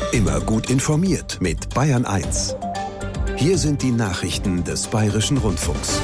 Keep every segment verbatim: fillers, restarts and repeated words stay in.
Immer gut informiert mit Bayern eins. Hier sind die Nachrichten des Bayerischen Rundfunks.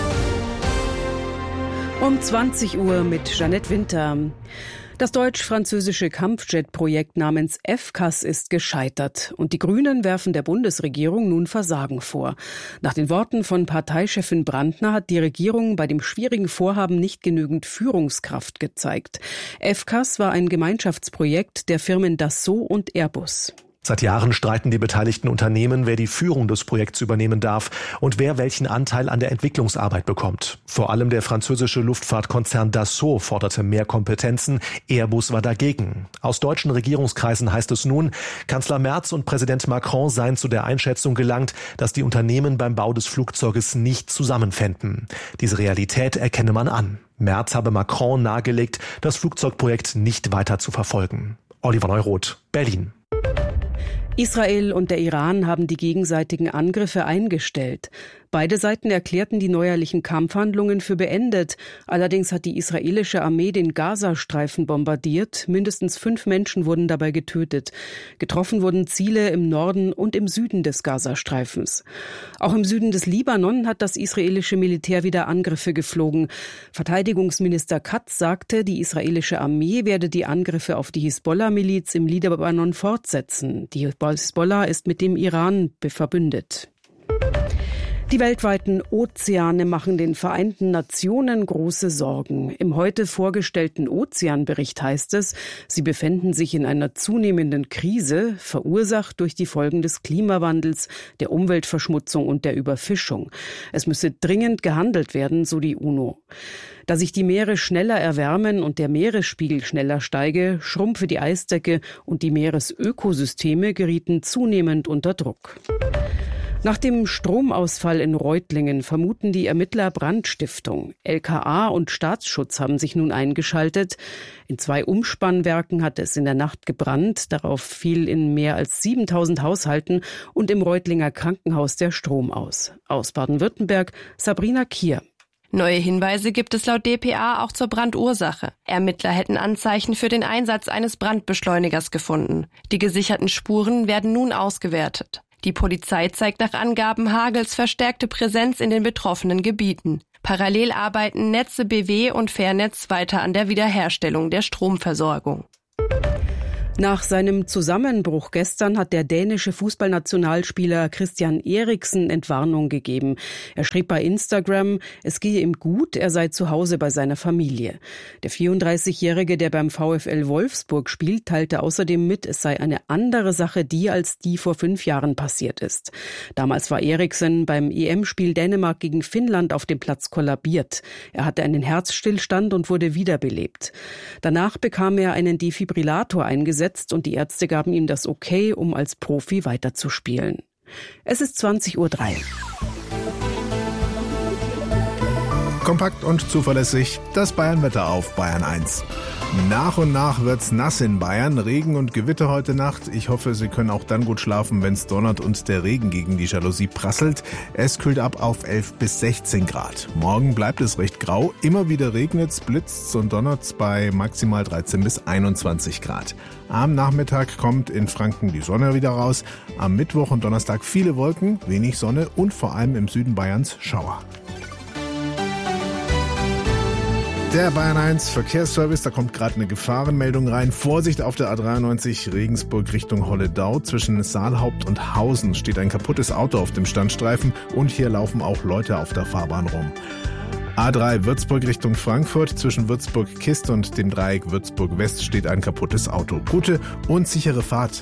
Um zwanzig Uhr mit Jeanette Winter. Das deutsch-französische Kampfjet-Projekt namens F C A S ist gescheitert und die Grünen werfen der Bundesregierung nun Versagen vor. Nach den Worten von Parteichefin Brandner hat die Regierung bei dem schwierigen Vorhaben nicht genügend Führungskraft gezeigt. F C A S war ein Gemeinschaftsprojekt der Firmen Dassault und Airbus. Seit Jahren streiten die beteiligten Unternehmen, wer die Führung des Projekts übernehmen darf und wer welchen Anteil an der Entwicklungsarbeit bekommt. Vor allem der französische Luftfahrtkonzern Dassault forderte mehr Kompetenzen, Airbus war dagegen. Aus deutschen Regierungskreisen heißt es nun, Kanzler Merz und Präsident Macron seien zu der Einschätzung gelangt, dass die Unternehmen beim Bau des Flugzeuges nicht zusammenfänden. Diese Realität erkenne man an. Merz habe Macron nahegelegt, das Flugzeugprojekt nicht weiter zu verfolgen. Oliver Neuroth, Berlin. Israel und der Iran haben die gegenseitigen Angriffe eingestellt. Beide Seiten erklärten die neuerlichen Kampfhandlungen für beendet. Allerdings hat die israelische Armee den Gazastreifen bombardiert. Mindestens fünf Menschen wurden dabei getötet. Getroffen wurden Ziele im Norden und im Süden des Gazastreifens. Auch im Süden des Libanon hat das israelische Militär wieder Angriffe geflogen. Verteidigungsminister Katz sagte, die israelische Armee werde die Angriffe auf die Hisbollah-Miliz im Libanon fortsetzen. Die Hisbollah ist mit dem Iran verbündet. Die weltweiten Ozeane machen den Vereinten Nationen große Sorgen. Im heute vorgestellten Ozeanbericht heißt es, sie befänden sich in einer zunehmenden Krise, verursacht durch die Folgen des Klimawandels, der Umweltverschmutzung und der Überfischung. Es müsse dringend gehandelt werden, so die UNO. Da sich die Meere schneller erwärmen und der Meeresspiegel schneller steige, schrumpfe die Eisdecke und die Meeresökosysteme gerieten zunehmend unter Druck. Nach dem Stromausfall in Reutlingen vermuten die Ermittler Brandstiftung. L K A und Staatsschutz haben sich nun eingeschaltet. In zwei Umspannwerken hat es in der Nacht gebrannt. Darauf fiel in mehr als siebentausend Haushalten und im Reutlinger Krankenhaus der Strom aus. Aus Baden-Württemberg, Sabrina Kier. Neue Hinweise gibt es laut D P A auch zur Brandursache. Ermittler hätten Anzeichen für den Einsatz eines Brandbeschleunigers gefunden. Die gesicherten Spuren werden nun ausgewertet. Die Polizei zeigt nach Angaben Hagels verstärkte Präsenz in den betroffenen Gebieten. Parallel arbeiten Netze B W und Fairnetz weiter an der Wiederherstellung der Stromversorgung. Nach seinem Zusammenbruch gestern hat der dänische Fußballnationalspieler Christian Eriksen Entwarnung gegeben. Er schrieb bei Instagram, es gehe ihm gut, er sei zu Hause bei seiner Familie. Der vierunddreißigjährige, der beim VfL Wolfsburg spielt, teilte außerdem mit, es sei eine andere Sache die, als die vor fünf Jahren passiert ist. Damals war Eriksen beim E M-Spiel Dänemark gegen Finnland auf dem Platz kollabiert. Er hatte einen Herzstillstand und wurde wiederbelebt. Danach bekam er einen Defibrillator eingesetzt und die Ärzte gaben ihm das Okay, um als Profi weiterzuspielen. Es ist zwanzig Uhr drei. Kompakt und zuverlässig, das Bayernwetter auf Bayern eins. Nach und nach wird's nass in Bayern, Regen und Gewitter heute Nacht. Ich hoffe, Sie können auch dann gut schlafen, wenn's donnert und der Regen gegen die Jalousie prasselt. Es kühlt ab auf elf bis sechzehn Grad. Morgen bleibt es recht grau, immer wieder regnet's, blitzt's und donnert's bei maximal dreizehn bis einundzwanzig Grad. Am Nachmittag kommt in Franken die Sonne wieder raus. Am Mittwoch und Donnerstag viele Wolken, wenig Sonne und vor allem im Süden Bayerns Schauer. Der Bayern eins Verkehrsservice, da kommt gerade eine Gefahrenmeldung rein. Vorsicht auf der A dreiundneunzig Regensburg Richtung Holledau. Zwischen Saalhaupt und Hausen steht ein kaputtes Auto auf dem Standstreifen und hier laufen auch Leute auf der Fahrbahn rum. A drei Würzburg Richtung Frankfurt. Zwischen Würzburg-Kist und dem Dreieck Würzburg-West steht ein kaputtes Auto. Gute und sichere Fahrt.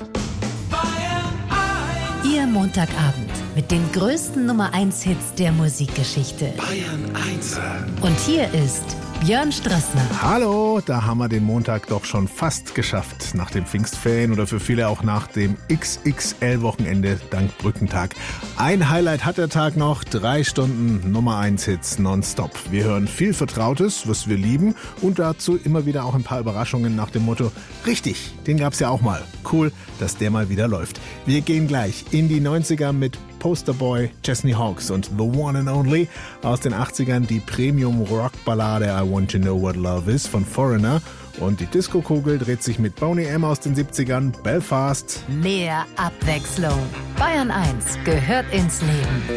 Ihr Montagabend mit den größten Nummer eins Hits der Musikgeschichte. Bayern eins. Und hier ist Björn Strassner. Hallo, da haben wir den Montag doch schon fast geschafft. Nach dem Pfingstferien oder für viele auch nach dem X X L-Wochenende dank Brückentag. Ein Highlight hat der Tag noch, drei Stunden Nummer eins Hits nonstop. Wir hören viel Vertrautes, was wir lieben und dazu immer wieder auch ein paar Überraschungen nach dem Motto, richtig, den gab's ja auch mal. Cool, dass der mal wieder läuft. Wir gehen gleich in die neunziger mit Posterboy, Chesney Hawkes und The One and Only. Aus den achtzigern die Premium-Rock-Ballade I Want to Know What Love Is von Foreigner. Und die Disco-Kugel dreht sich mit Boney M. aus den siebzigern, Belfast. Mehr Abwechslung. Bayern eins gehört ins Leben.